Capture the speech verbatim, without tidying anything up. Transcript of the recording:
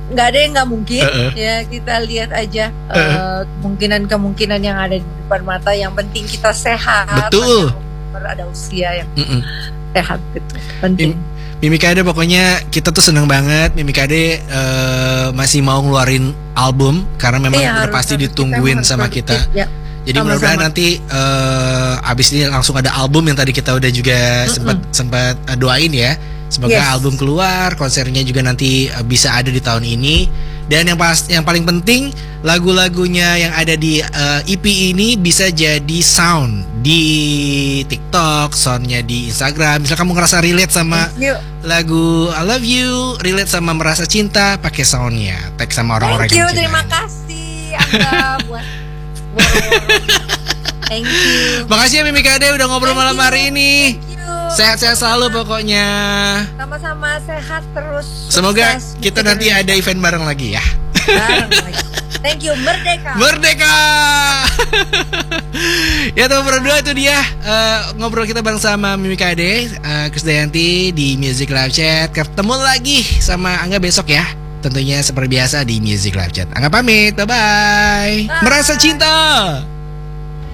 nggak ada yang nggak mungkin. Uh-uh. Ya kita lihat aja Uh-uh. uh, kemungkinan-kemungkinan yang ada di depan mata. Yang penting kita sehat. Betul. Ada usia yang Mm-mm. sehat gitu. Penting. Mim- Mimikade pokoknya kita tuh seneng banget. Mimikade uh, masih mau ngeluarin album karena memang Iya, udah harus, pasti harus. ditungguin Kita sama harus kita. produktif, ya. Jadi Sama-sama. mudah-mudahan nanti uh, abis ini langsung ada album yang tadi kita udah juga sempat sempat uh, doain ya. Semoga Yes. album keluar, konsernya juga nanti uh, bisa ada di tahun ini. Dan yang pas yang paling penting lagu-lagunya yang ada di uh, E P ini bisa jadi sound di TikTok, soundnya di Instagram. Misal kamu ngerasa relate sama Thank you. lagu I Love You, relate sama merasa cinta, pakai soundnya, tag sama orang-orang Thank you, yang terima cintai. kasih Angga buat woro-woro. Thank you. Makasih ya Mimikade udah ngobrol Thank malam you. hari ini. Thank you. Sehat-sehat selalu pokoknya. Sama-sama sehat terus. Semoga Sukses. kita nanti ada event bareng lagi ya. Bareng lagi. Thank you, Merdeka. Merdeka. Ya teman berdua itu dia uh, ngobrol kita bareng sama Mimikade, uh, Krisdayanti di Music Live Chat. Ketemu lagi sama Angga besok ya. Tentunya seperti biasa di Music Live Chat. Angga pamit, bye bye. Bye. Merasa cinta.